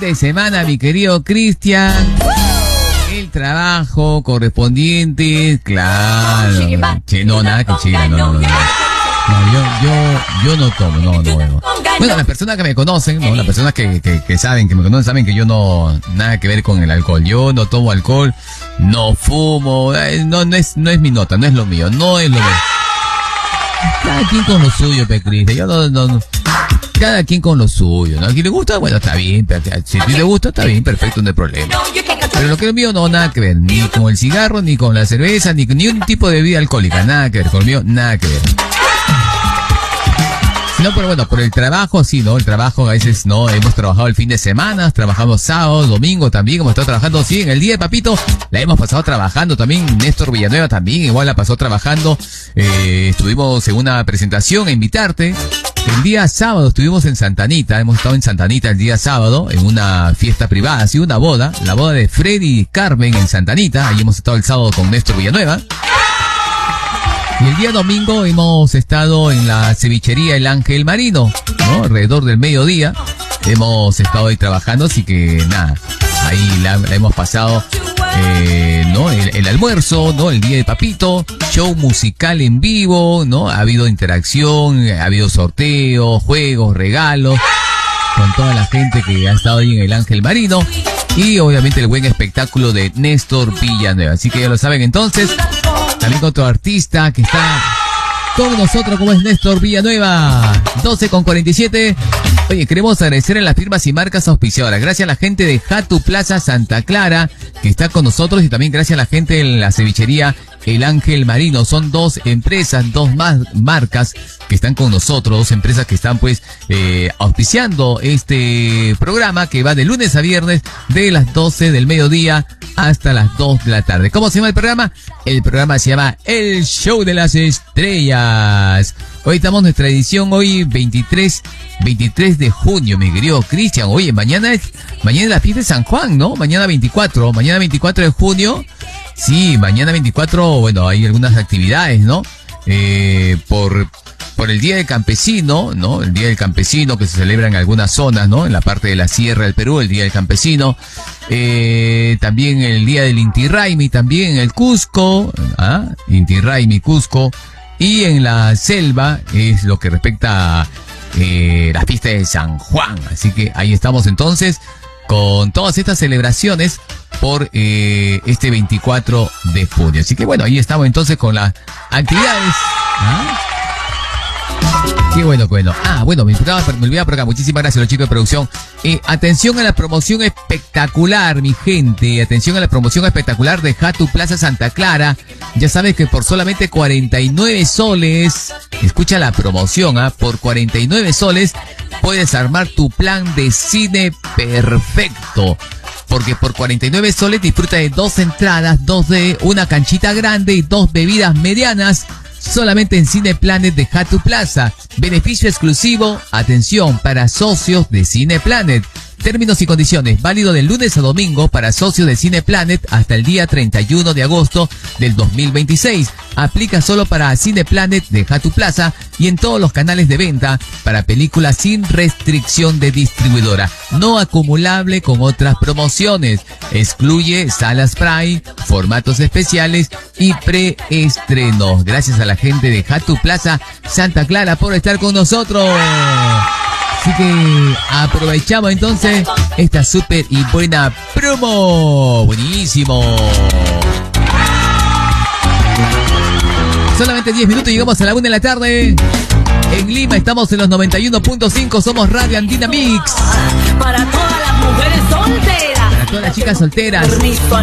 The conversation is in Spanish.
de semana, mi querido Cristian. El trabajo correspondiente, claro. Che, no, nada que chila, no. Yo no tomo, no. Bueno, las personas que me conocen, ¿no? Las personas que saben, que me conocen, saben que yo no, nada que ver con el alcohol. Yo no tomo alcohol, no fumo, no es mi nota, no es lo mío, no es lo mío. Cada quien con lo suyo, Cristian. Yo no. Cada quien con lo suyo, ¿no? A quien le gusta, bueno, está bien. Si a ti le gusta, está bien, perfecto, no hay problema. Pero lo que es mío no, nada que ver. Ni con el cigarro, ni con la cerveza, ni un tipo de bebida alcohólica. Nada que ver. Con el mío, nada que ver. No, pero bueno, por el trabajo, sí, ¿no? El trabajo a veces, ¿no? Hemos trabajado el fin de semana, trabajamos sábado, domingo también, hemos estado trabajando, sí, en el día de Papito, la hemos pasado trabajando también, Néstor Villanueva también, igual la pasó trabajando, estuvimos en una presentación a invitarte, el día sábado estuvimos en Santa Anita, hemos estado en Santa Anita el día sábado, en una fiesta privada, ha sido una boda, la boda de Freddy y Carmen en Santa Anita, ahí hemos estado el sábado con Néstor Villanueva. Y el día domingo hemos estado en la cevichería El Ángel Marino, ¿no? Alrededor del mediodía. Hemos estado ahí trabajando, así que nada, ahí la hemos pasado, ¿no? El almuerzo, ¿no? El día de Papito, show musical en vivo, ¿no? Ha habido interacción, ha habido sorteos, juegos, regalos, con toda la gente que ha estado ahí en El Ángel Marino. Y obviamente el buen espectáculo de Néstor Villanueva. Así que ya lo saben entonces. También con otro artista que está con nosotros, como es Néstor Villanueva. 12:47. Oye, queremos agradecer a las firmas y marcas auspiciadoras. Gracias a la gente de Jatu Plaza Santa Clara, que está con nosotros. Y también gracias a la gente en la cevichería El Ángel Marino. Son dos empresas, dos más marcas que están con nosotros. Dos empresas que están pues auspiciando este programa que va de lunes a viernes de las 12 del mediodía hasta las 2 de la tarde. ¿Cómo se llama el programa? El programa se llama El Show de las Estrellas. Hoy estamos en nuestra edición, hoy 23 de junio, mi querido Cristian. Oye, mañana es la fiesta de San Juan, ¿no? Mañana 24 de junio. Sí, mañana 24, bueno, hay algunas actividades, ¿no? Por el Día del Campesino, ¿no? El Día del Campesino que se celebra en algunas zonas, ¿no? En la parte de la Sierra del Perú, el Día del Campesino. También el Día del Inti Raymi, también en el Cusco, Inti Raymi, Cusco. Y en la selva es lo que respecta a la fiesta de San Juan. Así que ahí estamos entonces con todas estas celebraciones por este 24 de junio. Así que bueno, ahí estamos entonces con las actividades. Qué bueno. Bueno, me olvidaba por acá. Muchísimas gracias a los chicos de producción. Atención a la promoción espectacular, mi gente. Atención a la promoción espectacular de Jatu Plaza Santa Clara. Ya sabes que por solamente 49 soles, escucha la promoción, por 49 soles puedes armar tu plan de cine perfecto. Porque por 49 soles disfruta de 2 entradas, 2 de una canchita grande y 2 bebidas medianas. Solamente en Cineplanet de Jatu Plaza. Beneficio exclusivo, atención, para socios de Cineplanet. Términos y condiciones, válido del lunes a domingo para socios de Cineplanet hasta el día 31 de agosto del 2026. Aplica solo para Cineplanet de Jatu Plaza y en todos los canales de venta para películas sin restricción de distribuidora. No acumulable con otras promociones. Excluye salas Prime, formatos especiales y preestrenos. Gracias a la gente de Jatu Plaza Santa Clara por estar con nosotros. Así que aprovechamos entonces esta súper y buena promo. Buenísimo. Solamente 10 minutos, llegamos a la 1 de la tarde. En Lima estamos en los 91.5, somos Radio Andina Mix. Para todas las mujeres solteras. Para todas las chicas solteras.